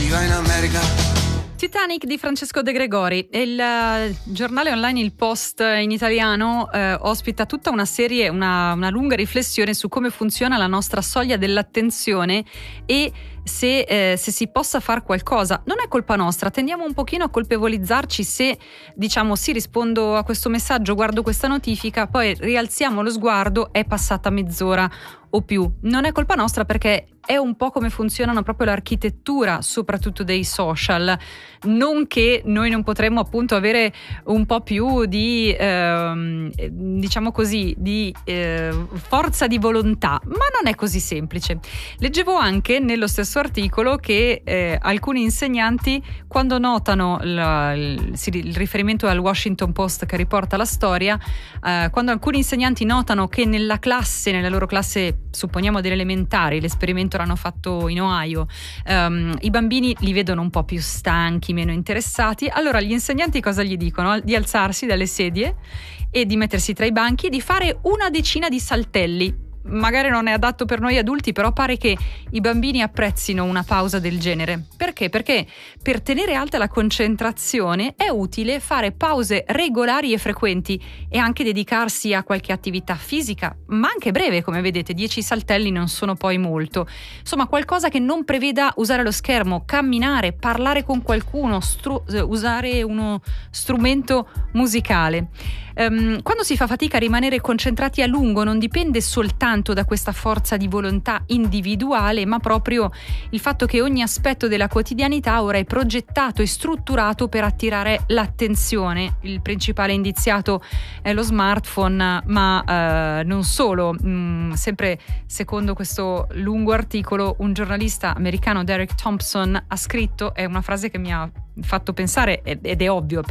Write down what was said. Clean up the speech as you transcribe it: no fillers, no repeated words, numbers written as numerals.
See you in America. Titanic di Francesco De Gregori. Il giornale online Il Post in italiano ospita tutta una serie, una lunga riflessione su come funziona la nostra soglia dell'attenzione e se si possa far qualcosa. Non è colpa nostra, tendiamo un pochino a colpevolizzarci se diciamo sì, rispondo a questo messaggio, guardo questa notifica, poi rialziamo lo sguardo, è passata mezz'ora o più. Non è colpa nostra perché è un po' come funzionano proprio l'architettura, soprattutto dei social. Non che noi non potremmo appunto avere un po' più di diciamo così di forza di volontà, ma non è così semplice. Leggevo anche nello stesso articolo che alcuni insegnanti, quando notano il riferimento al Washington Post che riporta la storia, quando alcuni insegnanti notano che nella loro classe, supponiamo delle elementari, l'esperimento l'hanno fatto in Ohio, i bambini li vedono un po' più stanchi, meno interessati, allora gli insegnanti cosa gli dicono? Di alzarsi dalle sedie e di mettersi tra i banchi e di fare una decina di saltelli. Magari non è adatto per noi adulti, però pare che i bambini apprezzino una pausa del genere. Perché? Perché per tenere alta la concentrazione è utile fare pause regolari e frequenti e anche dedicarsi a qualche attività fisica, ma anche breve, come vedete, 10 saltelli non sono poi molto. Insomma, qualcosa che non preveda usare lo schermo, camminare, parlare con qualcuno, usare uno strumento musicale. Quando si fa fatica a rimanere concentrati a lungo non dipende soltanto da questa forza di volontà individuale, ma proprio il fatto che ogni aspetto della quotidianità ora è progettato e strutturato per attirare l'attenzione. Il principale indiziato è lo smartphone, ma non solo. Sempre secondo questo lungo articolo, un giornalista americano, Derek Thompson, ha scritto, è una frase che mi ha fatto pensare ed è ovvio